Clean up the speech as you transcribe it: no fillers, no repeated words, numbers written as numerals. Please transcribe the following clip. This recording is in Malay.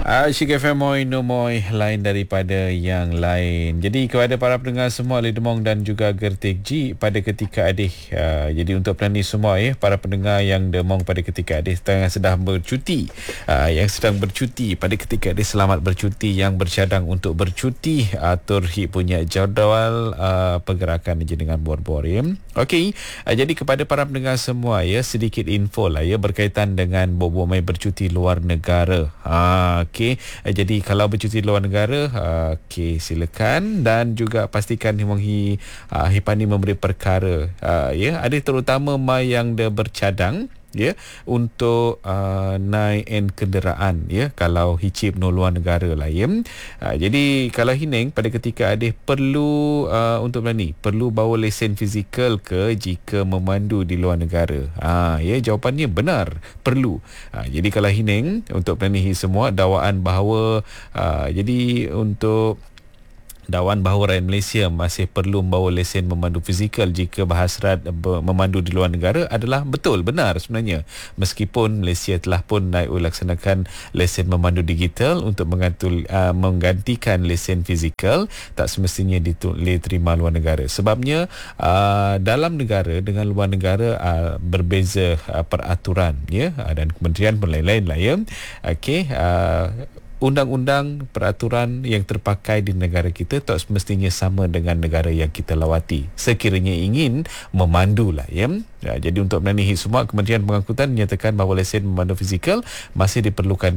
Asyik FM Moi No Moi, lain daripada yang lain. Jadi kepada para pendengar semua Lee Demong dan juga Gertik G pada ketika adik, jadi untuk pelani semua para pendengar yang Demong pada ketika adik sedang bercuti, yang sedang bercuti pada ketika adik, selamat bercuti. Yang bercadang untuk bercuti, atur punya jadual pergerakan je dengan bor-bor ya. Okey, jadi kepada para pendengar semua sedikit info lah berkaitan dengan bobo mai bercuti luar negara. Okey, jadi kalau bercuti luar negara, okey, silakan, dan juga pastikan Hipani memberi perkara ada terutama mai yang dia bercadang untuk naik kenderaan kalau hicip no luar negara lah jadi kalau hineng pada ketika ada perlu untuk berani perlu bawa lesen fizikal ke jika memandu di luar negara. Jawapannya benar, perlu. Jadi kalau hineng untuk berani semua dakwaan bahawa jadi untuk dakwaan bahawa rakyat Malaysia masih perlu membawa lesen memandu fizikal jika berhasrat memandu di luar negara adalah betul, benar sebenarnya. Meskipun Malaysia telah pun laksanakan lesen memandu digital untuk menggantikan lesen fizikal, tak semestinya diterima luar negara. Sebabnya dalam negara dengan luar negara berbeza peraturan dan kementerian pun lain-lain lah Okey, undang-undang peraturan yang terpakai di negara kita tak semestinya sama dengan negara yang kita lawati sekiranya ingin memandu lah jadi untuk menanihi semua, Kementerian Pengangkutan menyatakan bahawa lesen memandu fizikal masih diperlukan